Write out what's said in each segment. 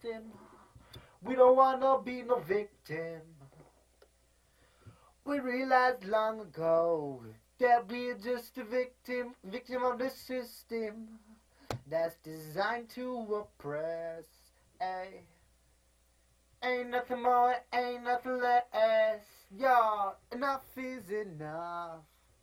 system. We don't wanna be no victim. We realized long ago that we're just a victim of the system that's designed to oppress. Ay. Ain't nothing more, ain't nothing less. Yo, enough is enough.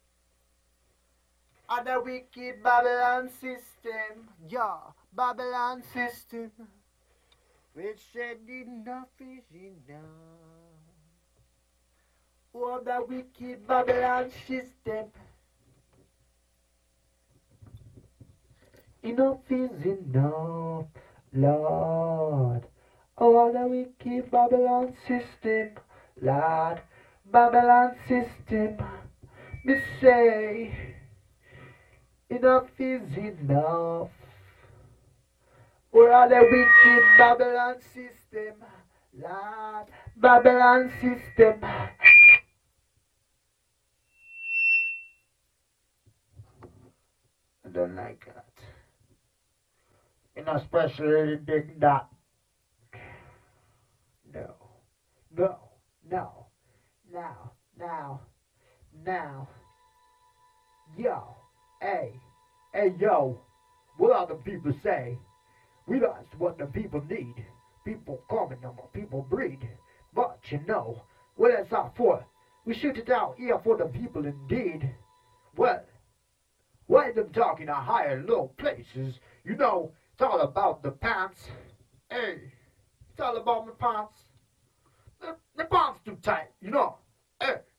Of the wicked Babylon system. Yo, Babylon system. Which said enough is enough. Oh, the wicked Babylon system. Enough is enough, Lord. Oh, the wicked Babylon system, Lord. Babylon system. Me say, enough is enough. Oh, the wicked Babylon system, Lord. Babylon system. I don't like that. And especially dig that. No, no, no, now. Yo, hey, yo. What other people say? We lost what the people need. People come and number, people breed. But you know, what that's all for? We shoot it out here for the people indeed. Well, why them talking to higher low places? You know, it's all about the pants. Hey, it's all about my pants. The pants too tight, you know. Hey.